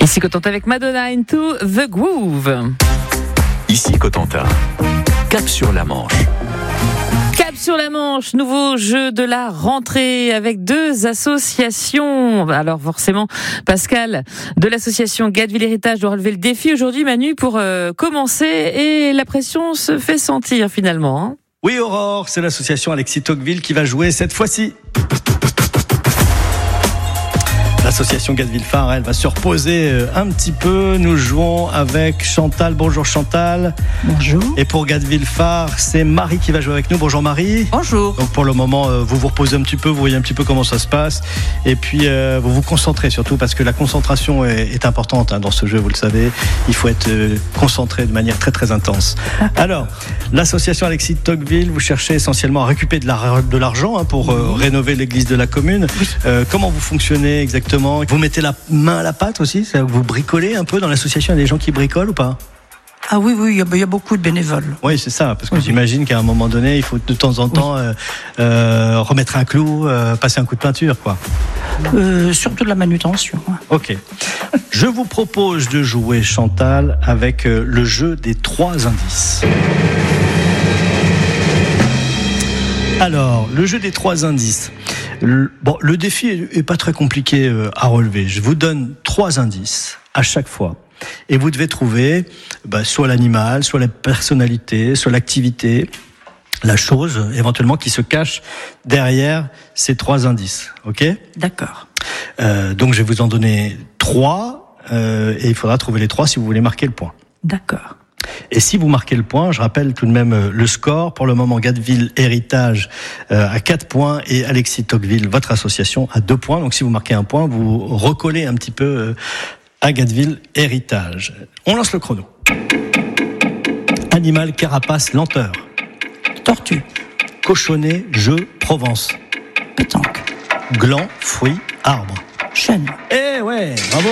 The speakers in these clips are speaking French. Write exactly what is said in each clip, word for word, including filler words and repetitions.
Ici Cotentin avec Madonna Into the Groove. Ici Cotentin, cap sur la Manche. Cap sur la Manche, nouveau jeu de la rentrée avec deux associations. Alors forcément, Pascal de l'association Gatteville Héritage doit relever le défi aujourd'hui, Manu, pour euh, commencer. Et la pression se fait sentir finalement. Hein. Oui, Aurore, c'est l'association Alexis Tocqueville qui va jouer cette fois-ci. L'association Gatteville Phare, elle va se reposer un petit peu. Nous jouons avec Chantal. Bonjour Chantal. Bonjour. Et pour Gatteville Phare, c'est Marie qui va jouer avec nous. Bonjour Marie. Bonjour. Donc pour le moment, vous vous reposez un petit peu, vous voyez un petit peu comment ça se passe. Et puis euh, vous vous concentrez surtout parce que la concentration est, est importante hein, dans ce jeu, vous le savez. Il faut être euh, concentré de manière très très intense. Alors, l'association Alexis Tocqueville, vous cherchez essentiellement à récupérer de, la, de l'argent hein, pour euh, rénover l'église de la commune. Oui. Euh, comment vous fonctionnez exactement ? Vous mettez la main à la pâte aussi ? Vous bricolez un peu dans l'association ? Il y a des gens qui bricolent ou pas ? Ah oui, oui, il y a beaucoup de bénévoles. Oui, c'est ça, parce que oui. J'imagine qu'à un moment donné, il faut de temps en temps oui. euh, euh, remettre un clou, euh, passer un coup de peinture, quoi. Euh, surtout de la manutention. Ok. Je vous propose de jouer, Chantal, avec euh, le jeu des trois indices. Alors, le jeu des trois indices. Le, bon, le défi est, est pas très compliqué euh, à relever. Je vous donne trois indices à chaque fois. Et vous devez trouver bah, soit l'animal, soit la personnalité, soit l'activité, la chose éventuellement qui se cache derrière ces trois indices. Ok ? D'accord. Euh, donc je vais vous en donner trois euh, et il faudra trouver les trois si vous voulez marquer le point. D'accord. Et si vous marquez le point, je rappelle tout de même le score. Pour le moment, Gatteville Héritage euh, à quatre points et Alexis Tocqueville, votre association, à deux points. Donc si vous marquez un point, vous recollez un petit peu euh, à Gatteville Héritage. On lance le chrono. Animal, carapace, lenteur. Tortue. Cochonnet, jeu, Provence. Pétanque. Gland, fruit, arbre. Chêne. Eh ouais, bravo.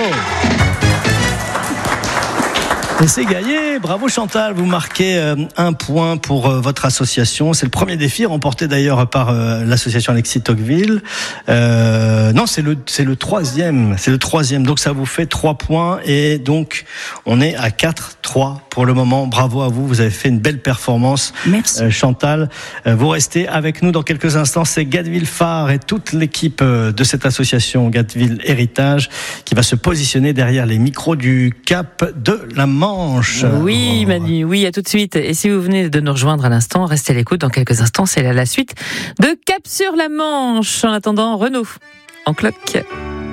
Et c'est gagné, bravo Chantal, vous marquez euh, un point pour euh, votre association. C'est le premier défi remporté d'ailleurs par euh, l'association Alexis Tocqueville. Euh, non, c'est le c'est le troisième, c'est le troisième. Donc ça vous fait trois points et donc on est à quatre trois pour le moment. Bravo à vous, vous avez fait une belle performance. Merci. Euh, Chantal, euh, vous restez avec nous dans quelques instants. C'est Gatteville Phare et toute l'équipe euh, de cette association Gatteville Héritage qui va se positionner derrière les micros du Cap de la Manche. Oui, Manu, oui, à tout de suite. Et si vous venez de nous rejoindre à l'instant, restez à l'écoute. Dans quelques instants, c'est la suite de Cap sur la Manche. En attendant, Renaud, en cloque.